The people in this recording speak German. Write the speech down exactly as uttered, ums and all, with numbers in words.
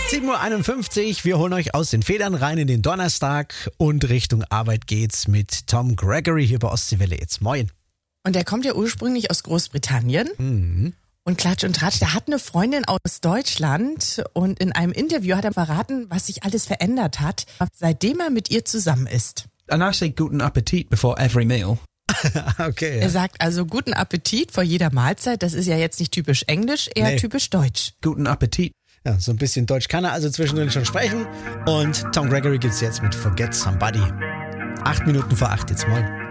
sieben Uhr einundfünfzig, wir holen euch aus den Federn rein in den Donnerstag und Richtung Arbeit geht's mit Tom Gregory hier bei Ostseewelle jetzt. Moin. Und der kommt ja ursprünglich aus Großbritannien. Mhm. Und Klatsch und Tratsch, der hat eine Freundin aus Deutschland und in einem Interview hat er verraten, was sich alles verändert hat, seitdem er mit ihr zusammen ist. And I say guten Appetit before every meal. Okay. Ja. Er sagt also guten Appetit vor jeder Mahlzeit, das ist ja jetzt nicht typisch Englisch, eher Nee. typisch Deutsch. Guten Appetit. Ja, so ein bisschen Deutsch kann er also zwischendrin schon sprechen. Und Tom Gregory gibt's jetzt mit Forget Somebody. Acht Minuten vor acht jetzt, moin.